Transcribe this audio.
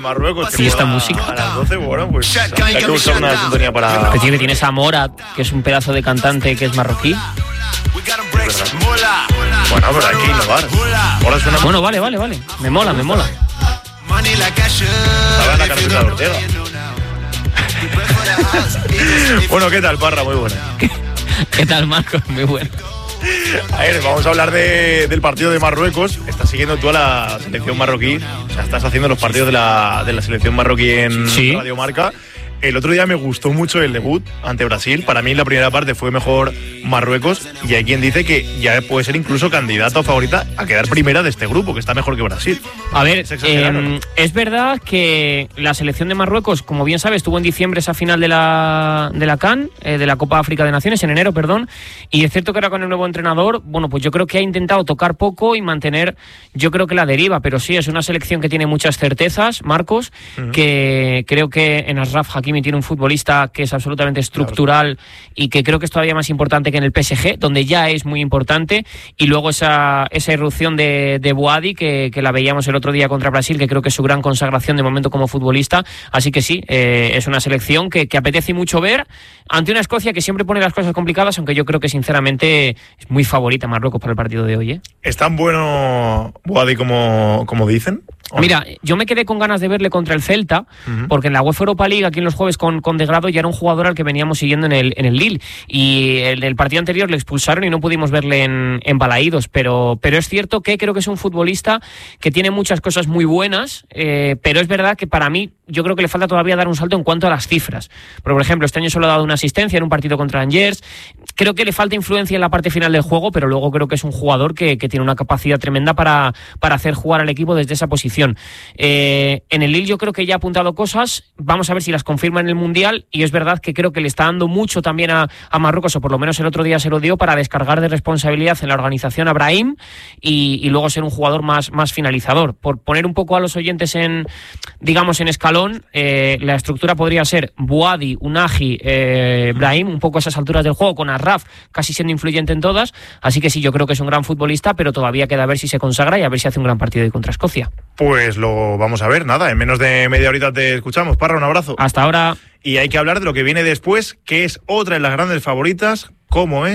Marruecos. Sí, esta música. A las 12, bueno, pues hay que buscar una sintonía para... Que tienes a Morat, que es un pedazo de cantante que es marroquí. Es verdad. Bueno, pero hay que innovar. Ahora suena... Bueno, vale. Me mola. Estaba en la carpeta de Ortega. Bueno, ¿qué tal, Parra? Muy buena. ¿Qué tal, Marcos? Muy bueno. A ver, vamos a hablar del partido de Marruecos. Estás siguiendo tú a la selección marroquí. O sea, estás haciendo los partidos de la selección marroquí en Radio Marca. El otro día me gustó mucho el debut ante Brasil. Para mí la primera parte fue mejor Marruecos. Y hay quien dice que ya puede ser incluso candidata o favorita a quedar primera de este grupo, que está mejor que Brasil. A ver, es verdad que la selección de Marruecos, como bien sabes, tuvo en diciembre esa final de la CAN, de la Copa África de Naciones, en enero, perdón. Y es cierto que ahora con el nuevo entrenador, bueno, pues yo creo que ha intentado tocar poco y mantener, yo creo que la deriva. Pero sí, es una selección que tiene muchas certezas, Marcos, que creo que en Achraf Hakimi tiene un futbolista que es absolutamente estructural y que creo que es todavía más importante que en el PSG, donde ya es muy importante. Y luego esa irrupción de Bouhaddi, que la veíamos el otro día contra Brasil, que creo que es su gran consagración de momento como futbolista. Así que sí, es una selección que apetece mucho ver ante una Escocia que siempre pone las cosas complicadas, aunque yo creo que sinceramente es muy favorita Marruecos para el partido de hoy. ¿Es tan bueno Bouhaddi como dicen? Mira, yo me quedé con ganas de verle contra el Celta, porque en la UEFA Europa League, aquí en los jueves con De Grado, ya era un jugador al que veníamos siguiendo en el Lille. Y el partido anterior le expulsaron y no pudimos verle en Balaídos. Pero es cierto que creo que es un futbolista que tiene muchas cosas muy buenas, pero es verdad que para mí, yo creo que le falta todavía dar un salto en cuanto a las cifras. Pero, por ejemplo, este año solo ha dado una asistencia en un partido contra Angers. Creo que le falta influencia en la parte final del juego, pero luego creo que es un jugador que tiene una capacidad tremenda para hacer jugar al equipo desde esa posición. En el Lille yo creo que ya ha apuntado cosas, vamos a ver si las confirma en el Mundial, y es verdad que creo que le está dando mucho también a Marruecos, o por lo menos el otro día se lo dio, para descargar de responsabilidad en la organización a Brahim y luego ser un jugador más finalizador. Por poner un poco a los oyentes en escalón, la estructura podría ser Bouhaddi, Unagi, Brahim, un poco a esas alturas del juego, con Achraf casi siendo influyente en todas. Así que sí, yo creo que es un gran futbolista, pero todavía queda a ver si se consagra y a ver si hace un gran partido hoy contra Escocia. Pues lo vamos a ver, nada, en menos de media horita te escuchamos. Parra, un abrazo. Hasta ahora. Y hay que hablar de lo que viene después, que es otra de las grandes favoritas, como es